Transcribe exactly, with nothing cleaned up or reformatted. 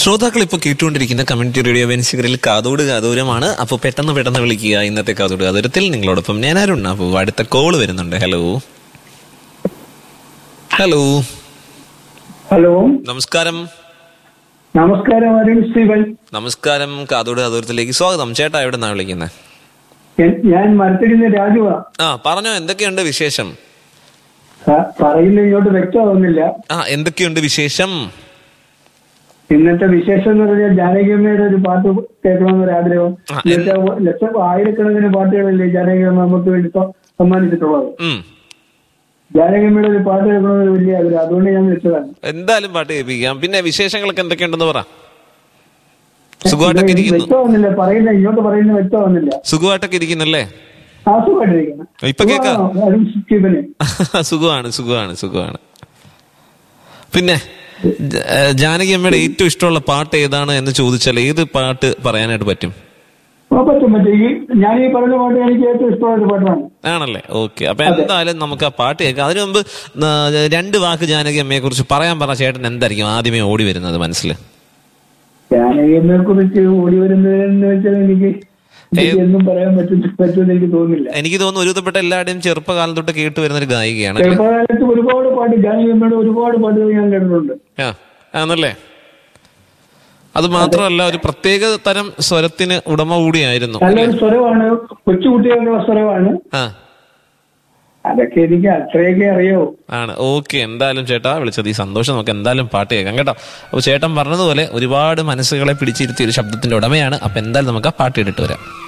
ശ്രോതാക്കൾ ഇപ്പോൾ കേട്ടുകൊണ്ടിരിക്കുന്ന കമ്മ്യൂണിറ്റി റേഡിയോ വെൻസികരിൽ കാതോട് കാതോരമാണ്. അപ്പോൾ പെട്ടെന്ന് പെട്ടെന്ന് വിളിക്കുക. ഇന്നത്തെ കാതോട് കാതോരത്തിൽ നിങ്ങളോടൊപ്പം ഞാൻ അരുൺ. അപ്പോൾ അടുത്ത കോള് വരുന്നുണ്ട്. ഹലോ ഹലോ ഹലോ നമസ്കാരം. നമസ്കാരം അരുൺ സ്റ്റീവൻ. നമസ്കാരം. കാതോട് കാതോരത്തിലേക്ക് സ്വാഗതം. ചേട്ടാ എവിടെ നിന്നാണ് വിളിക്കുന്നത്? ഞാൻ മരത്തിരുന്ന് രാജുവാ. ആ പറഞ്ഞോ, എന്തൊക്കെയുണ്ട് വിശേഷം? പറയുന്ന ഇങ്ങോട്ട് വ്യക്തമാവുന്നില്ല. ആ എന്തൊക്കെയുണ്ട് വിശേഷം? ഇന്നത്തെ വിശേഷം എന്ന് പറഞ്ഞാൽ ജാനകിയമ്മയുടെ ഒരു പാട്ട് കേൾക്കണമെന്നൊരു ആഗ്രഹം. ലക്ഷം ആയിരക്കണക്കിന് പാട്ടുകളല്ലേ ജാനകിയമ്മ നമുക്ക് വേണ്ടി സമ്മാനിച്ചിട്ടുള്ളത്. ജാനകിയമ്മയുടെ ഒരു പാട്ട് കേൾക്കണമെന്നൊരു വലിയ ആഗ്രഹം, അതുകൊണ്ട് ഞാൻ വിളിച്ചതാണ്. എന്തായാലും പാട്ട് കേൾപ്പിക്കാം. പിന്നെ വിശേഷങ്ങളൊക്കെ എന്തൊക്കെയുണ്ടെന്ന് പറ. സുഖമായിട്ടൊക്കെ ഇരിക്കുന്നു? വ്യക്തമാവുന്നില്ല, പറയുന്ന ഇങ്ങോട്ട് പറയുന്ന വ്യക്തമാവുന്നില്ല. സുഖമായിട്ടൊക്കെ ഇരിക്കുന്നല്ലേ? ആ സുഖമായിട്ടിരിക്കുന്നു. ഇപ്പൊ കേൾക്കാം. സുഖമാണ് സുഖമാണ് സുഖമാണ്. പിന്നെ ജാനകി അമ്മയുടെ ഏറ്റവും ഇഷ്ടമുള്ള പാട്ട് ഏതാണ് എന്ന് ചോദിച്ചാൽ ഏത് പാട്ട് പറയാനായിട്ട് പറ്റും? പറ്റും പറ്റും ഈ ഞാൻ ഈ പറഞ്ഞ പാട്ട് എനിക്ക് ഏറ്റവും ഇഷ്ടമുള്ള പാട്ടാണ്. ആണല്ലേ? ഓക്കെ. അപ്പൊ എന്തായാലും നമുക്ക് ആ പാട്ട് കേൾക്കാം. അതിനു മുമ്പ് രണ്ട് വാക്ക് ജാനകി അമ്മയെ കുറിച്ച് പറയാൻ പറഞ്ഞ ചേട്ടൻ എന്തായിരിക്കും ആദ്യമേ ഓടി വരുന്നത് മനസ്സിൽ? ജാനകി അമ്മയെ കുറിച്ച് ഓടി വരുന്നതെന്ന് വെച്ചാൽ എനിക്ക് ഒന്നും പറയാൻ പറ്റുമെന്ന് എനിക്ക് തോന്നുന്നില്ല. എനിക്ക് തോന്നുന്നു ഒരുവിധപ്പെട്ട എല്ലാവരുടെയും ചെറുപ്പകാലം തൊട്ട് കേട്ട് വരുന്ന ഒരു ഗായികയാണ്. ചെറുപ്പകാലത്ത് ഒരുപാട് പാട്ട് ജാനകി അമ്മയുടെ ഒരുപാട് പാട്ടുകൾ ഞാൻ കേട്ടിട്ടുണ്ട്. ആ ആണല്ലേ? അത് മാത്രമല്ല ഒരു പ്രത്യേക തരം സ്വരത്തിന് ഉടമ കൂടിയായിരുന്നു. നല്ലൊരു സ്വരമാണ്, കൊച്ചുകുട്ടികളുടെ സ്വരമാണ്. ആ അതൊക്കെ എനിക്ക് അത്രയൊക്കെ അറിയോ. ആണ്. ഓക്കെ. എന്തായാലും ചേട്ടാ വിളിച്ചത് ഈ സന്തോഷം. നമുക്ക് എന്തായാലും പാട്ട് കേൾക്കാം കേട്ടോ. അപ്പോൾ ചേട്ടൻ പറഞ്ഞതുപോലെ ഒരുപാട് മനസ്സുകളെ പിടിച്ചിരുത്തിയ ഒരു ശബ്ദത്തിന്റെ ഉടമയാണ്. അപ്പൊ എന്തായാലും നമുക്ക് ആ പാട്ട് ഇട്ടിട്ട് വരാം.